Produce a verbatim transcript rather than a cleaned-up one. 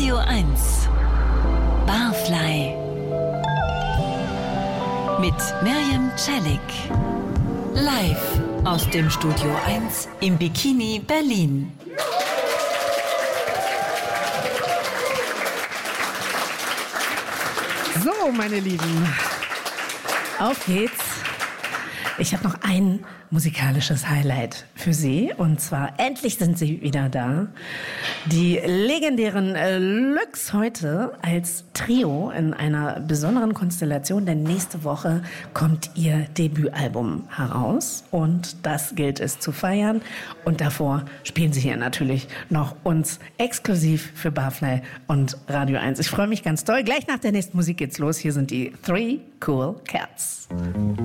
Radio eins Barfly mit Miriam Celik. Live aus dem Studio eins im Bikini Berlin. So, meine Lieben, auf geht's. Ich habe noch ein musikalisches Highlight für Sie. Und zwar, endlich sind sie wieder da. Die legendären äh, Lux heute als Trio in einer besonderen Konstellation. Denn nächste Woche kommt ihr Debütalbum heraus. Und das gilt es zu feiern. Und davor spielen sie hier natürlich noch uns exklusiv für Barfly und Radio eins. Ich freue mich ganz doll. Gleich nach der nächsten Musik geht's los. Hier sind die Three Cool Cats.